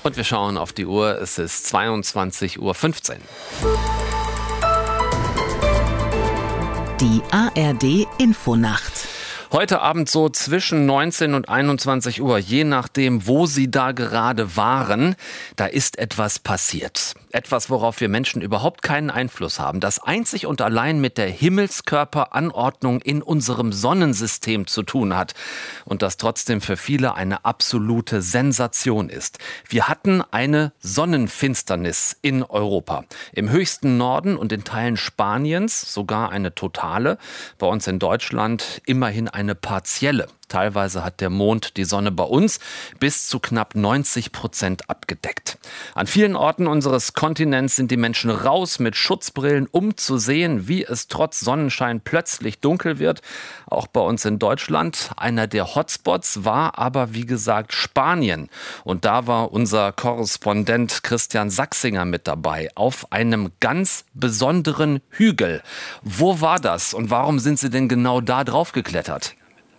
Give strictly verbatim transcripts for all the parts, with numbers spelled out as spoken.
Und wir schauen auf die Uhr, es ist zweiundzwanzig Uhr fünfzehn. Die A R D-Infonacht. Heute Abend so zwischen neunzehn und einundzwanzig Uhr, je nachdem, wo Sie da gerade waren, da ist etwas passiert. Etwas, worauf wir Menschen überhaupt keinen Einfluss haben, das einzig und allein mit der Himmelskörperanordnung in unserem Sonnensystem zu tun hat und das trotzdem für viele eine absolute Sensation ist. Wir hatten eine Sonnenfinsternis in Europa. Im höchsten Norden und in Teilen Spaniens sogar eine totale, bei uns in Deutschland immerhin eine partielle. Teilweise hat der Mond die Sonne bei uns bis zu knapp neunzig Prozent abgedeckt. An vielen Orten unseres Kontinents sind die Menschen raus mit Schutzbrillen, um zu sehen, wie es trotz Sonnenschein plötzlich dunkel wird. Auch bei uns in Deutschland. Einer der Hotspots war aber, wie gesagt, Spanien. Und da war unser Korrespondent Christian Sachsinger mit dabei, auf einem ganz besonderen Hügel. Wo war das und warum sind Sie denn genau da drauf geklettert?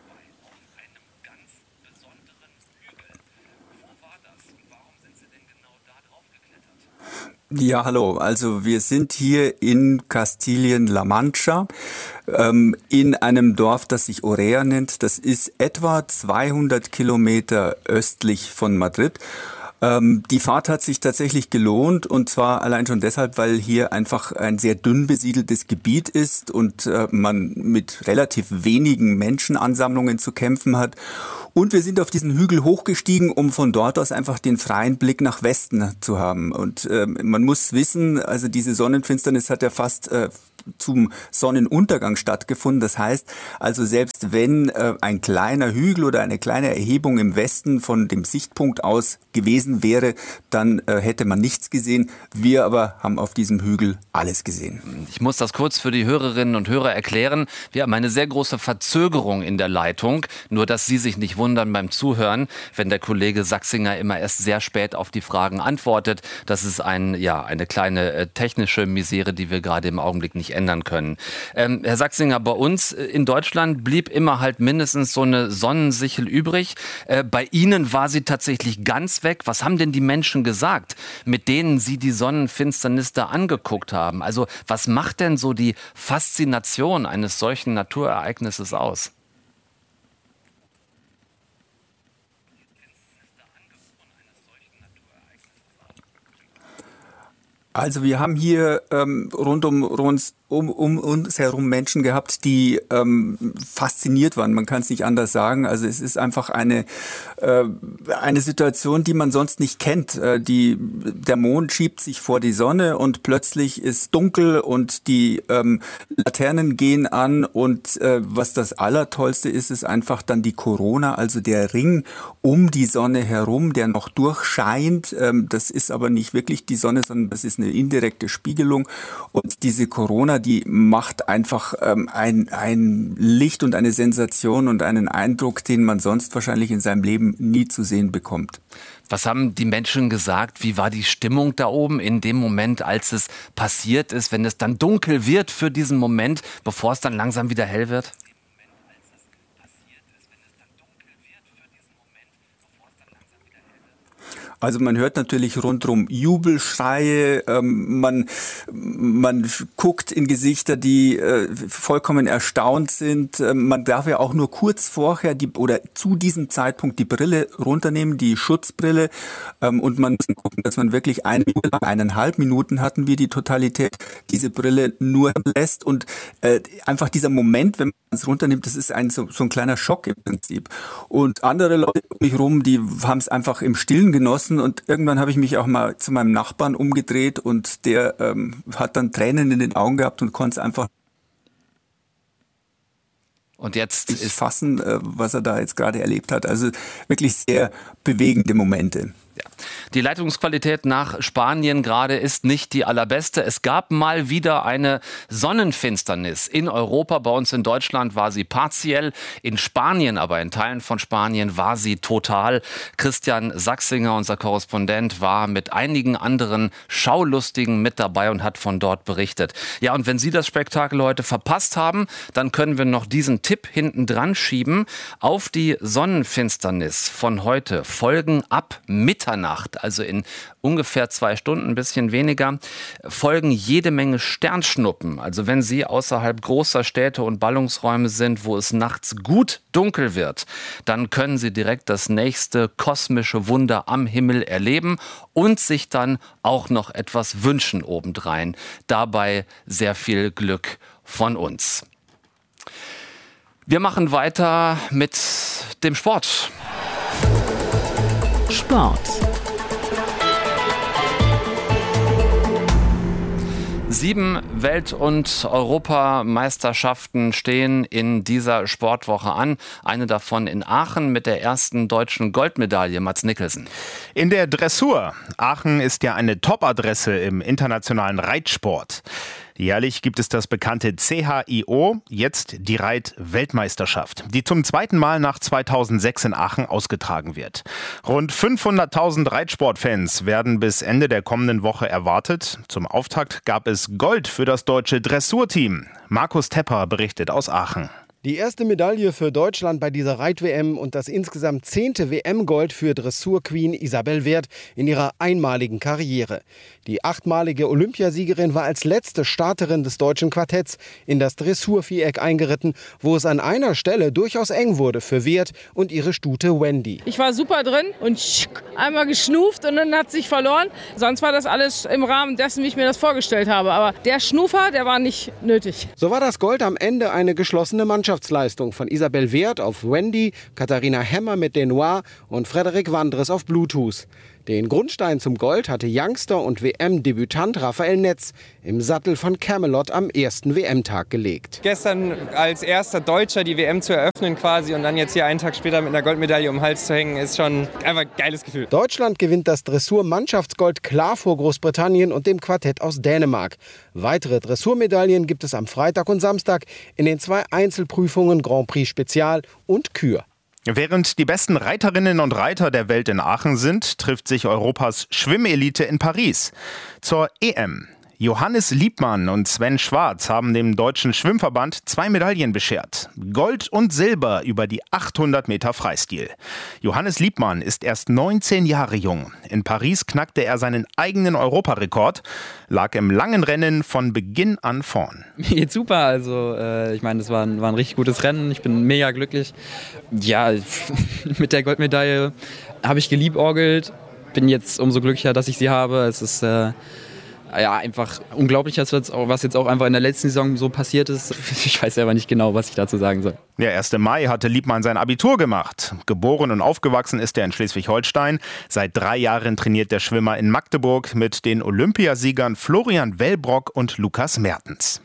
Ja, hallo. Also wir sind hier in Kastilien-La Mancha, ähm, in einem Dorf, das sich Orea nennt. Das ist etwa zweihundert Kilometer östlich von Madrid. Ähm, die Fahrt hat sich tatsächlich gelohnt, und zwar allein schon deshalb, weil hier einfach ein sehr dünn besiedeltes Gebiet ist und äh, man mit relativ wenigen Menschenansammlungen zu kämpfen hat. Und wir sind auf diesen Hügel hochgestiegen, um von dort aus einfach den freien Blick nach Westen zu haben. Und äh, man muss wissen, also diese Sonnenfinsternis hat ja fast äh, zum Sonnenuntergang stattgefunden. Das heißt also, selbst wenn äh, ein kleiner Hügel oder eine kleine Erhebung im Westen von dem Sichtpunkt aus gewesen wäre, dann äh, hätte man nichts gesehen. Wir aber haben auf diesem Hügel alles gesehen. Ich muss das kurz für die Hörerinnen und Hörer erklären. Wir haben eine sehr große Verzögerung in der Leitung, nur dass Sie sich nicht wundern beim Zuhören, wenn der Kollege Sachsinger immer erst sehr spät auf die Fragen antwortet. Das ist ein, ja, eine kleine äh, technische Misere, die wir gerade im Augenblick nicht ändern können. Ähm, Herr Sachsinger, bei uns in Deutschland blieb immer halt mindestens so eine Sonnensichel übrig. Äh, bei Ihnen war sie tatsächlich ganz weg. Was haben denn die Menschen gesagt, mit denen Sie die Sonnenfinsternis da angeguckt haben? Also was macht denn so die Faszination eines solchen Naturereignisses aus? Also wir haben hier ähm, rund um uns um, um uns herum Menschen gehabt, die ähm, fasziniert waren. Man kann es nicht anders sagen. Also es ist einfach eine äh, eine Situation, die man sonst nicht kennt. Äh, die der Mond schiebt sich vor die Sonne und plötzlich ist dunkel und die ähm, Laternen gehen an. Und äh, was das Allertollste ist, ist einfach dann die Corona, also der Ring um die Sonne herum, der noch durchscheint. Ähm, das ist aber nicht wirklich die Sonne, sondern das ist eine indirekte Spiegelung. Und diese Corona, die macht einfach ähm, ein, ein Licht und eine Sensation und einen Eindruck, den man sonst wahrscheinlich in seinem Leben nie zu sehen bekommt. Was haben die Menschen gesagt? Wie war die Stimmung da oben in dem Moment, als es passiert ist, wenn es dann dunkel wird für diesen Moment, bevor es dann langsam wieder hell wird? Also man hört natürlich rundherum Jubelschreie, ähm, man, man guckt in Gesichter, die äh, vollkommen erstaunt sind. Ähm, man darf ja auch nur kurz vorher die, oder zu diesem Zeitpunkt die Brille runternehmen, die Schutzbrille. Ähm, und man muss gucken, dass man wirklich eine Minute lang, eineinhalb Minuten hatten wir die Totalität, diese Brille nur lässt. Und äh, einfach dieser Moment, wenn man es runternimmt, das ist ein, so, so ein kleiner Schock im Prinzip. Und andere Leute um mich rum, die haben es einfach im Stillen genossen. Und irgendwann habe ich mich auch mal zu meinem Nachbarn umgedreht und der ähm, hat dann Tränen in den Augen gehabt und konnte es einfach und jetzt nicht ist fassen, äh, was er da jetzt gerade erlebt hat. Also wirklich sehr bewegende Momente. Ja. Die Leitungsqualität nach Spanien gerade ist nicht die allerbeste. Es gab mal wieder eine Sonnenfinsternis in Europa. Bei uns in Deutschland war sie partiell. In Spanien, aber in Teilen von Spanien war sie total. Christian Sachsinger, unser Korrespondent, war mit einigen anderen Schaulustigen mit dabei und hat von dort berichtet. Ja, und wenn Sie das Spektakel heute verpasst haben, dann können wir noch diesen Tipp hinten dran schieben. Auf die Sonnenfinsternis von heute folgen ab Mitternacht Mitternacht, also in ungefähr zwei Stunden, ein bisschen weniger, folgen jede Menge Sternschnuppen. Also wenn Sie außerhalb großer Städte und Ballungsräume sind, wo es nachts gut dunkel wird, dann können Sie direkt das nächste kosmische Wunder am Himmel erleben und sich dann auch noch etwas wünschen obendrein. Dabei sehr viel Glück von uns. Wir machen weiter mit dem Sport. Sport. Sieben Welt- und Europameisterschaften stehen in dieser Sportwoche an. Eine davon in Aachen mit der ersten deutschen Goldmedaille. Mats Nicholson. In der Dressur. Aachen ist ja eine Top-Adresse im internationalen Reitsport. Jährlich gibt es das bekannte C H I O, jetzt die Reit-Weltmeisterschaft, die zum zweiten Mal nach zweitausendsechs in Aachen ausgetragen wird. Rund fünfhunderttausend Reitsportfans werden bis Ende der kommenden Woche erwartet. Zum Auftakt gab es Gold für das deutsche Dressurteam. Markus Tepper berichtet aus Aachen. Die erste Medaille für Deutschland bei dieser Reit-W M und das insgesamt zehnte W M-Gold für Dressur-Queen Isabel Werth in ihrer einmaligen Karriere. Die achtmalige Olympiasiegerin war als letzte Starterin des deutschen Quartetts in das Dressurviereck eingeritten, wo es an einer Stelle durchaus eng wurde für Werth und ihre Stute Wendy. Ich war super drin und einmal geschnuft und dann hat sich verloren. Sonst war das alles im Rahmen dessen, wie ich mir das vorgestellt habe. Aber der Schnufer, der war nicht nötig. So war das Gold am Ende eine geschlossene Mannschaft. Leistung von Isabel Werth auf Wendy, Katharina Hemmer mit den Noir und Frederik Wandres auf Bluetooth. Den Grundstein zum Gold hatte Youngster und W M-Debütant Raphael Netz im Sattel von Camelot am ersten W M-Tag gelegt. Gestern als erster Deutscher die W M zu eröffnen quasi und dann jetzt hier einen Tag später mit einer Goldmedaille um den Hals zu hängen, ist schon einfach ein geiles Gefühl. Deutschland gewinnt das Dressur-Mannschaftsgold klar vor Großbritannien und dem Quartett aus Dänemark. Weitere Dressurmedaillen gibt es am Freitag und Samstag in den zwei Einzelprüfungen Grand Prix Spezial und Kür. Während die besten Reiterinnen und Reiter der Welt in Aachen sind, trifft sich Europas Schwimmelite in Paris zur E M. Johannes Liebmann und Sven Schwarz haben dem Deutschen Schwimmverband zwei Medaillen beschert. Gold und Silber über die achthundert Meter Freistil. Johannes Liebmann ist erst neunzehn Jahre jung. In Paris knackte er seinen eigenen Europarekord, lag im langen Rennen von Beginn an vorn. Mir geht's super, also äh, ich meine, das war ein, war ein richtig gutes Rennen. Ich bin mega glücklich. Ja, mit der Goldmedaille habe ich geliebäugelt. Bin jetzt umso glücklicher, dass ich sie habe. Es ist äh, Ja, einfach unglaublich, was jetzt auch einfach in der letzten Saison so passiert ist. Ich weiß selber nicht genau, was ich dazu sagen soll. Der erste Mai hatte Liebmann sein Abitur gemacht. Geboren und aufgewachsen ist er in Schleswig-Holstein. Seit drei Jahren trainiert der Schwimmer in Magdeburg mit den Olympiasiegern Florian Wellbrock und Lukas Mertens.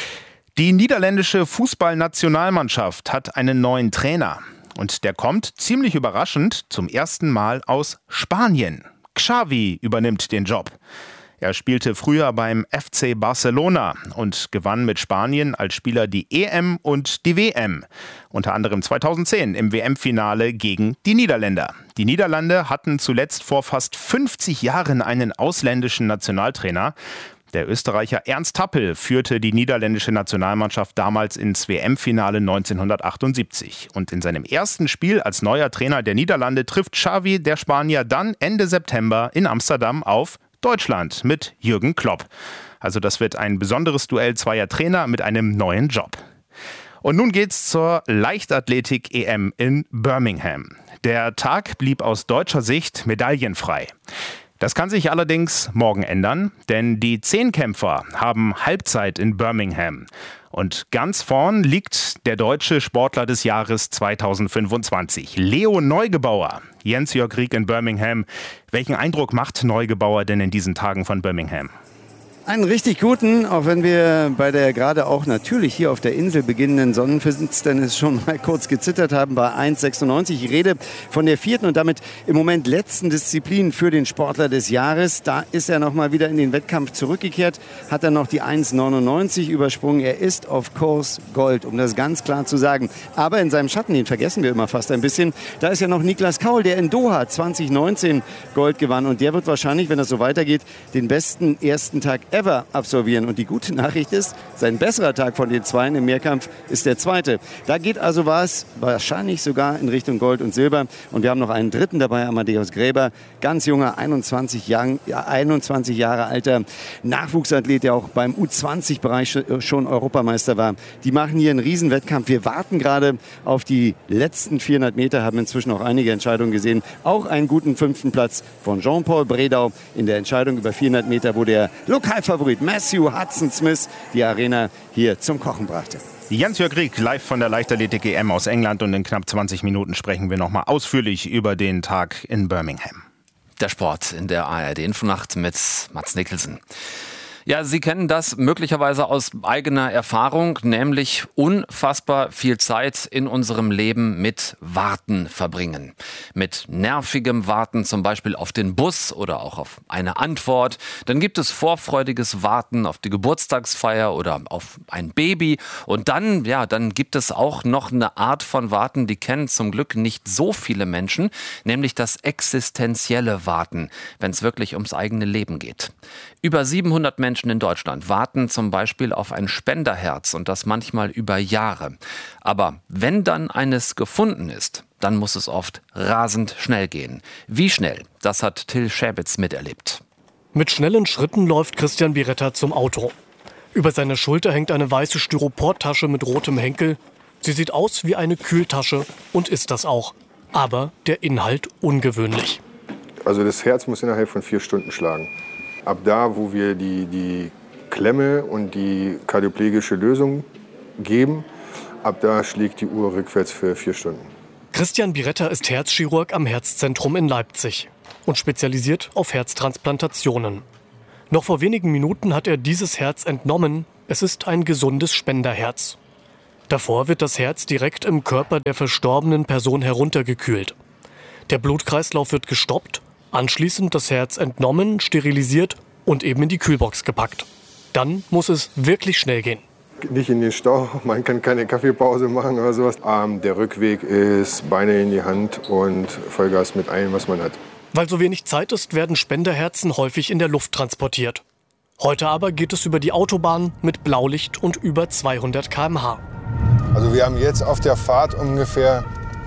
Die niederländische Fußballnationalmannschaft hat einen neuen Trainer. Und der kommt ziemlich überraschend zum ersten Mal aus Spanien. Xavi übernimmt den Job. Er spielte früher beim F C Barcelona und gewann mit Spanien als Spieler die E M und die W M. Unter anderem zweitausendzehn im W M-Finale gegen die Niederländer. Die Niederlande hatten zuletzt vor fast fünfzig Jahren einen ausländischen Nationaltrainer. Der Österreicher Ernst Happel führte die niederländische Nationalmannschaft damals ins W M-Finale neunzehnhundertachtundsiebzig. Und in seinem ersten Spiel als neuer Trainer der Niederlande trifft Xavi, der Spanier, dann Ende September in Amsterdam auf Deutschland mit Jürgen Klopp. Also das wird ein besonderes Duell zweier Trainer mit einem neuen Job. Und nun geht's zur Leichtathletik-E M in Birmingham. Der Tag blieb aus deutscher Sicht medaillenfrei. Das kann sich allerdings morgen ändern, denn die Zehnkämpfer haben Halbzeit in Birmingham. Und ganz vorn liegt der deutsche Sportler des Jahres zweitausendfünfundzwanzig, Leo Neugebauer. Jens-Jörg Rieck in Birmingham. Welchen Eindruck macht Neugebauer denn in diesen Tagen von Birmingham? Einen richtig guten, auch wenn wir bei der gerade auch natürlich hier auf der Insel beginnenden Sonnenfinsternis schon mal kurz gezittert haben bei eins sechsundneunzig. Ich rede von der vierten und damit im Moment letzten Disziplin für den Sportler des Jahres. Da ist er noch mal wieder in den Wettkampf zurückgekehrt, hat er noch die eins neunundneunzig übersprungen. Er ist auf Kurs Gold, um das ganz klar zu sagen. Aber in seinem Schatten, den vergessen wir immer fast ein bisschen, da ist ja noch Niklas Kaul, der in Doha zwanzig neunzehn Gold gewann. Und der wird wahrscheinlich, wenn das so weitergeht, den besten ersten Tag ever ever absolvieren. Und die gute Nachricht ist, sein besserer Tag von den Zweien im Mehrkampf ist der zweite. Da geht also was, wahrscheinlich sogar in Richtung Gold und Silber. Und wir haben noch einen dritten dabei, Amadeus Gräber, ganz junger, einundzwanzig Jahre alter Nachwuchsathlet, der auch beim U zwanzig Bereich schon Europameister war. Die machen hier einen Riesenwettkampf. Wir warten gerade auf die letzten vierhundert Meter, haben inzwischen auch einige Entscheidungen gesehen. Auch einen guten fünften Platz von Jean-Paul Bredau in der Entscheidung über vierhundert Meter, wo der Lokalfavorit Matthew Hudson-Smith die Arena hier zum Kochen brachte. Jens-Jörg Rieck, live von der Leichtathletik-E M aus England, und in knapp zwanzig Minuten sprechen wir nochmal ausführlich über den Tag in Birmingham. Der Sport in der A R D-Infonacht mit Mats Nicholson. Ja, Sie kennen das möglicherweise aus eigener Erfahrung, nämlich unfassbar viel Zeit in unserem Leben mit Warten verbringen. Mit nervigem Warten, zum Beispiel auf den Bus oder auch auf eine Antwort. Dann gibt es vorfreudiges Warten auf die Geburtstagsfeier oder auf ein Baby. Und dann, ja, dann gibt es auch noch eine Art von Warten, die kennen zum Glück nicht so viele Menschen, nämlich das existenzielle Warten, wenn es wirklich ums eigene Leben geht. Über siebenhundert Menschen in Deutschland warten zum Beispiel auf ein Spenderherz, und das manchmal über Jahre. Aber wenn dann eines gefunden ist, dann muss es oft rasend schnell gehen. Wie schnell? Das hat Till Schäbitz miterlebt. Mit schnellen Schritten läuft Christian Biretta zum Auto. Über seiner Schulter hängt eine weiße Styroportasche mit rotem Henkel. Sie sieht aus wie eine Kühltasche und ist das auch. Aber der Inhalt ungewöhnlich. Also das Herz muss innerhalb von vier Stunden schlagen. Ab da, wo wir die, die Klemme und die kardioplegische Lösung geben, ab da schlägt die Uhr rückwärts für vier Stunden. Christian Biretta ist Herzchirurg am Herzzentrum in Leipzig und spezialisiert auf Herztransplantationen. Noch vor wenigen Minuten hat er dieses Herz entnommen. Es ist ein gesundes Spenderherz. Davor wird das Herz direkt im Körper der verstorbenen Person heruntergekühlt. Der Blutkreislauf wird gestoppt. Anschließend das Herz entnommen, sterilisiert und eben in die Kühlbox gepackt. Dann muss es wirklich schnell gehen. Nicht in den Stau, man kann keine Kaffeepause machen oder sowas. Ähm, der Rückweg ist Beine in die Hand und Vollgas mit allem, was man hat. Weil so wenig Zeit ist, werden Spenderherzen häufig in der Luft transportiert. Heute aber geht es über die Autobahn mit Blaulicht und über zweihundert Kilometer pro Stunde. Also wir haben jetzt auf der Fahrt ungefähr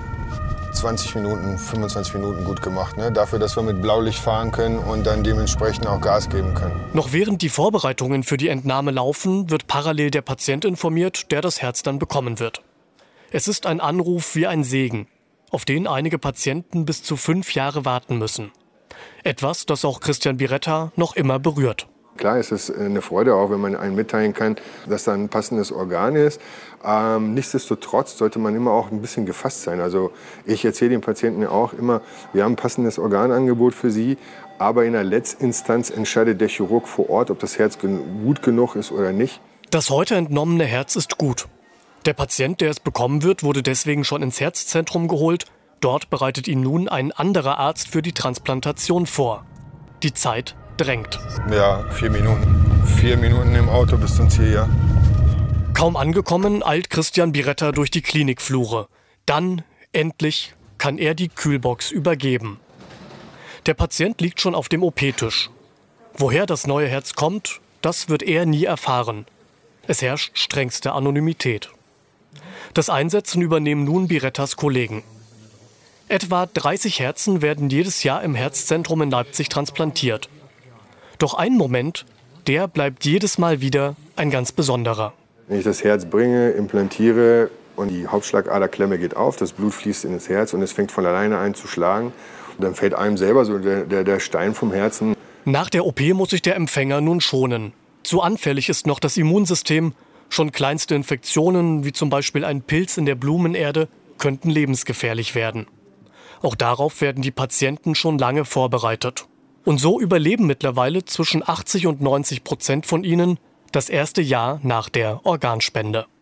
zwanzig Minuten, fünfundzwanzig Minuten gut gemacht, ne? Dafür, dass wir mit Blaulicht fahren können und dann dementsprechend auch Gas geben können. Noch während die Vorbereitungen für die Entnahme laufen, wird parallel der Patient informiert, der das Herz dann bekommen wird. Es ist ein Anruf wie ein Segen, auf den einige Patienten bis zu fünf Jahre warten müssen. Etwas, das auch Christian Biretta noch immer berührt. Klar ist es eine Freude, auch wenn man einen mitteilen kann, dass da ein passendes Organ ist. Ähm, nichtsdestotrotz sollte man immer auch ein bisschen gefasst sein. Also ich erzähle den Patienten auch immer, wir haben ein passendes Organangebot für sie, aber in der Letztinstanz entscheidet der Chirurg vor Ort, ob das Herz gut genug ist oder nicht. Das heute entnommene Herz ist gut. Der Patient, der es bekommen wird, wurde deswegen schon ins Herzzentrum geholt. Dort bereitet ihn nun ein anderer Arzt für die Transplantation vor. Die Zeit drängt. Ja, vier Minuten. Vier Minuten im Auto bis zum Ziel, ja. Kaum angekommen, eilt Christian Biretta durch die Klinikflure. Dann, endlich, kann er die Kühlbox übergeben. Der Patient liegt schon auf dem O P-Tisch. Woher das neue Herz kommt, das wird er nie erfahren. Es herrscht strengste Anonymität. Das Einsetzen übernehmen nun Birettas Kollegen. Etwa dreißig Herzen werden jedes Jahr im Herzzentrum in Leipzig transplantiert. Doch ein Moment, der bleibt jedes Mal wieder ein ganz besonderer. Wenn ich das Herz bringe, implantiere und die Hauptschlagaderklemme geht auf, das Blut fließt in das Herz und es fängt von alleine an zu schlagen. Und dann fällt einem selber so der, der, der Stein vom Herzen. Nach der O P muss sich der Empfänger nun schonen. Zu anfällig ist noch das Immunsystem. Schon kleinste Infektionen, wie zum Beispiel ein Pilz in der Blumenerde, könnten lebensgefährlich werden. Auch darauf werden die Patienten schon lange vorbereitet. Und so überleben mittlerweile zwischen achtzig und neunzig Prozent von ihnen das erste Jahr nach der Organspende.